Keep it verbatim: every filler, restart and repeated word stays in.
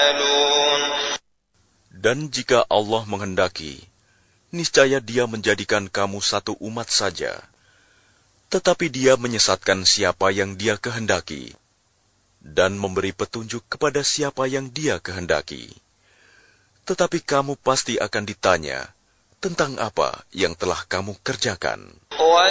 Dan jika Allah menghendaki, niscaya Dia menjadikan kamu satu umat saja. Tetapi Dia menyesatkan siapa yang Dia kehendaki, dan memberi petunjuk kepada siapa yang Dia kehendaki. Tetapi kamu pasti akan ditanya tentang apa yang telah kamu kerjakan.